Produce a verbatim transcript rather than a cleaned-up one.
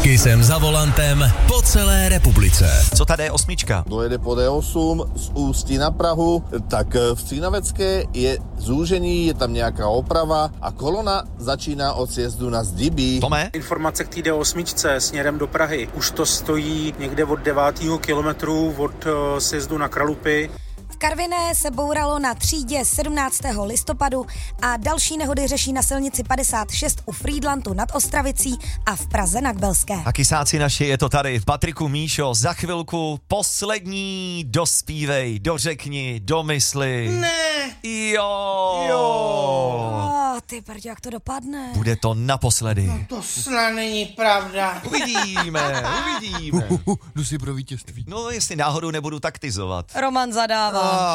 Kysem za volantem po celé republice. Co ta D osm? Dojede po D osm z Ústí na Prahu, tak v Cínavecké je zúžení, je tam nějaká oprava a kolona začíná od sjezdu na Zdibí. Tome? Informace k té D osm směrem do Prahy. Už to stojí někde od devátého kilometru od uh, sjezdu na Kralupy. V Karviné se bouralo na třídě sedmnáctého listopadu a další nehody řeší na silnici padesát šest u Frýdlantu nad Ostravicí a v Praze na Kbelské. A kysáci naši, je to tady. Patriku, Míšo, za chvilku poslední dospívej, dořekni, domysli. Ne. Jo. Jo. Oh, ty prďo, jak to dopadne? Bude to naposledy. No to snad není pravda. Uvidíme, uvidíme. Uh, uh, uh, jdu si pro vítězství. No, jestli náhodou nebudu taktizovat. Roman zadává.